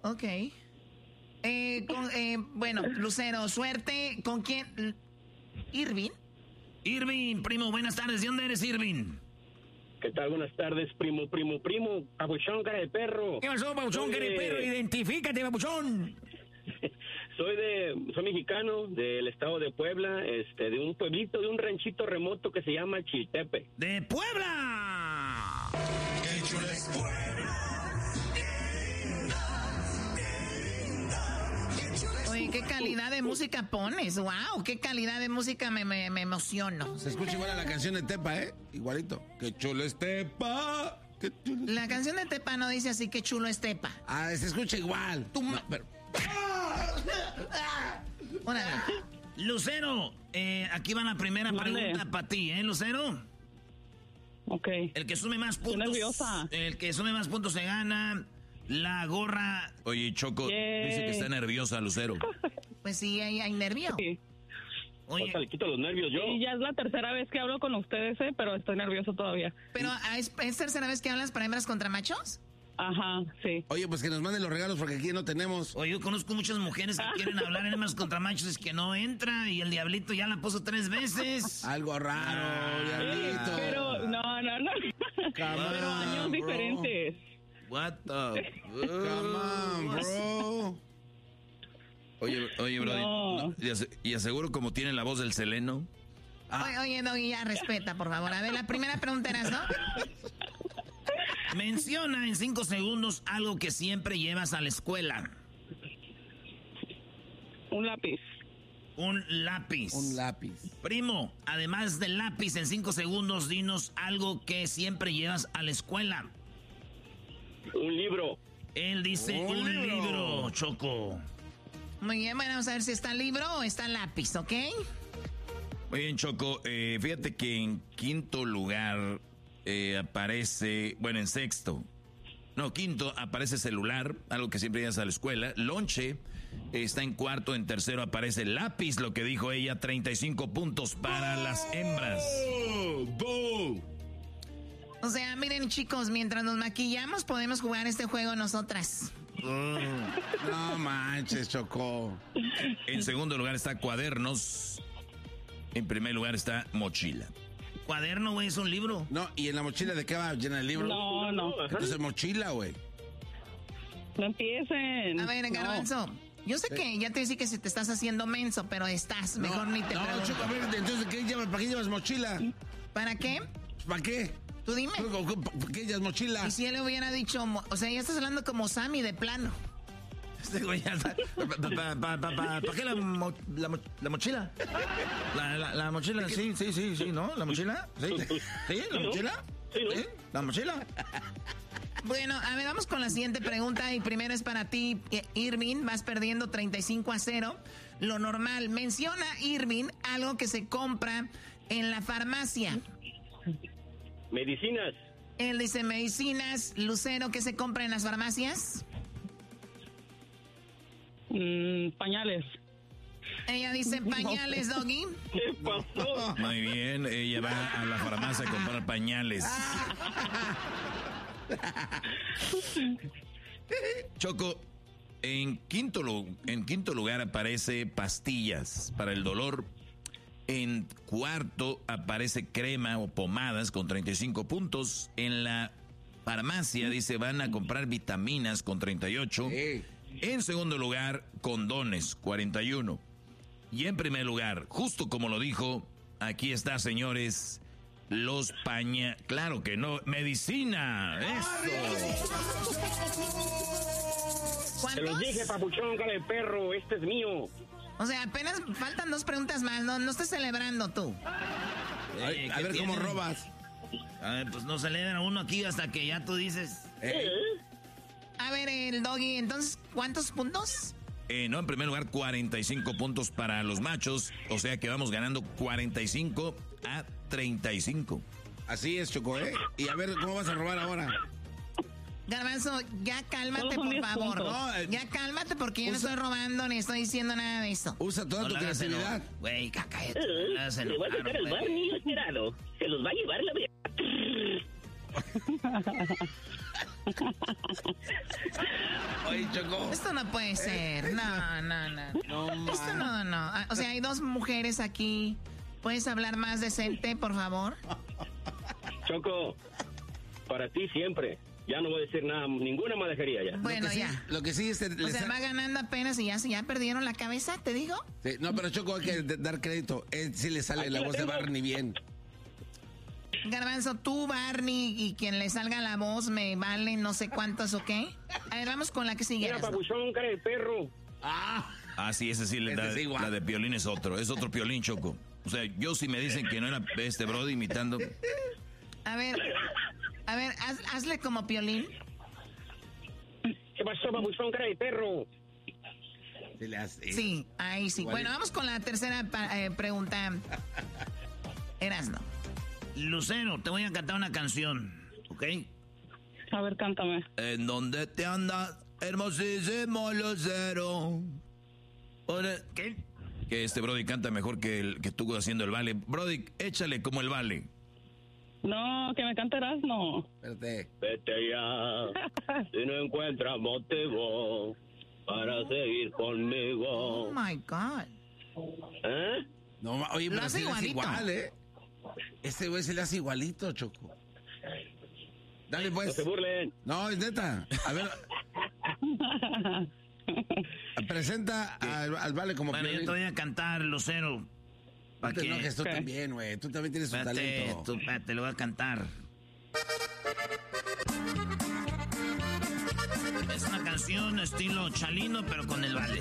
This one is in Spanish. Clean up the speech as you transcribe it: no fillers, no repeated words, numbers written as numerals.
Ok. Bueno, Lucero, suerte. ¿Con quién? ¿Irving? Irving, primo, buenas tardes. ¿De dónde eres, Irving? ¿Qué tal? Buenas tardes, primo, papuchón, cara de perro. ¿Qué pasó, papuchón, cara de perro? Identifícate, papuchón. Soy mexicano, del estado de Puebla, de un pueblito, de un ranchito remoto que se llama Chiltepe. ¡De Puebla! ¡Qué chulo es Puebla! Oye, qué calidad de música pones. ¡Wow! ¡Qué calidad de música! Me emociono. Se escucha igual a la canción de Tepa, ¿eh? Igualito. ¡Qué chulo es Tepa! ¡Qué chulo! La canción de Tepa no dice así, ¡qué chulo es Tepa! Ah, se escucha igual. No, pero... Órale. Lucero, aquí va la primera pregunta para ti, ¿eh, Lucero? Ok. El que sume más puntos. Estoy nerviosa. El que sume más puntos se gana la gorra. Oye, Choco, dice que está nerviosa, Lucero. Pues sí, hay nervio. Sí. Oye, le quito los nervios yo. Y ya es la tercera vez que hablo con ustedes, pero estoy nervioso todavía. Pero ¿es tercera vez que hablas para hembras contra machos? Ajá, sí. Oye, pues que nos manden los regalos porque aquí no tenemos. Oye, yo conozco muchas mujeres que quieren hablar en hembras contra machos, es que no entra y el diablito ya la puso 3 veces. Algo raro, diablito. Pero, no. Pero años diferentes. What the... Come on, bro. Oye, bro, No. y aseguro como tiene la voz del Seleno. Oye, Doggy, ya respeta, por favor. A ver, la primera pregunta era, ¿no? Menciona en 5 segundos algo que siempre llevas a la escuela. Un lápiz. Un lápiz. Un lápiz. Primo, además del lápiz, en 5 segundos, dinos algo que siempre llevas a la escuela. Un libro. Él dice un libro, Choco. Muy bien, bueno, vamos a ver si está el libro o está el lápiz, ¿ok? Muy bien, Choco. Fíjate que en quinto lugar aparece, bueno, en sexto. No, quinto aparece celular, algo que siempre llevas a la escuela. Lonche está en cuarto, en tercero aparece lápiz, lo que dijo ella, 35 puntos para las hembras. O sea, miren, chicos, mientras nos maquillamos podemos jugar este juego nosotras. No manches, Choco. En segundo lugar está cuadernos. En primer lugar está mochila. Cuaderno, güey, es un libro. No, ¿y en la mochila de qué va? ¿Llena el libro? No. Entonces mochila, güey. No empiecen. A ver, Garbanzo, yo sé que ya te decía que se te estás haciendo menso, pero estás, mejor ni te pregunto. No, Choco, a ver, entonces, ¿para qué llevas mochila? ¿Para qué? ¿Para qué? Tú dime. ¿Por qué llevas mochila? Y si él le hubiera dicho, o sea, ya estás hablando como Sammy de plano. Este güey ya está. ¿Para qué la mochila? La mochila, sí, ¿no? ¿La mochila? ¿Sí? ¿La mochila? ¿Sí? ¿La mochila? Bueno, a ver, vamos con la siguiente pregunta y primero es para ti, Irving, vas perdiendo 35-0. Lo normal, menciona, Irving, algo que se compra en la farmacia. Medicinas. Él dice medicinas. Lucero, ¿qué se compra en las farmacias? Pañales. Ella dice pañales, Doggy. ¿Qué pasó? Muy bien, ella va a la farmacia a comprar pañales. Choco, en quinto lugar aparece pastillas para el dolor. En cuarto aparece crema o pomadas con 35 puntos. En la farmacia dice van a comprar vitaminas con 38. Sí. En segundo lugar, condones, 41. Y en primer lugar, justo como lo dijo, aquí está, señores, los claro que no, medicina. ¡Eso! ¿Cuántos? Te los dije, papuchón, cara de perro, este es mío. O sea, apenas faltan 2 preguntas más, no estés celebrando tú. A ver cómo robas. A ver, pues no celebra uno aquí hasta que ya tú dices. A ver, el Doggy, entonces, ¿cuántos puntos? No, en primer lugar, 45 puntos para los machos. O sea que vamos ganando 45-35. Así es, Choco, ¿eh? Y a ver, ¿cómo vas a robar ahora? Garbanzo, ya cálmate, por favor. No, ya cálmate porque yo no estoy robando ni estoy diciendo nada de eso. Usa toda tu creatividad. Güey, cállate. Le va a tocar el Barney esperado. Se los va a llevar la ahí, Choco. Esto no puede ser. No. Esto no. O sea, hay dos mujeres aquí. ¿Puedes hablar más decente, por favor? Choco, para ti siempre. Ya no voy a decir nada, ninguna malejería ya. Bueno, ya. Lo que sí es... O sea, va ganando apenas y ya perdieron la cabeza, ¿te digo? Sí, no, pero Choco, hay que dar crédito. Él sí le sale la voz de Barney bien. Garbanzo, tú, Barney, y quien le salga la voz me vale no sé cuántos, ¿ok? A ver, vamos con la que sigue. Mira, papuchón, cara de perro. Sí, ese sí le da. La de Piolín es otro Piolín, Choco. O sea, yo si me dicen que no era este Brody imitando. A ver, hazle como Piolín. ¿Qué pasó, papuchón, cara de perro? Sí, ahí sí. Bueno, vamos con la tercera pregunta. Erasno. Lucero, te voy a cantar una canción, ¿ok? A ver, cántame. ¿En dónde te andas, hermosísimo Lucero? ¿Qué? Que este Brody canta mejor que tú haciendo el vale. Brody, échale como el vale. No, que me cante Erasno. Espérate. Vete ya, si no encuentras motivo para seguir conmigo. Oh, my God. ¿Eh? No, oye, pero hace sí le hace igualito. igual, ¿eh? Este güey se le hace igualito, Choco. Dale, pues. No se burlen. No, es neta. A ver. Presenta al Vale como Bueno, yo te voy a cantar, Lucero. No te enojes tú también, güey. Tú también tienes un talento. Te lo voy a cantar. Es una canción estilo Chalino, pero con el Vale.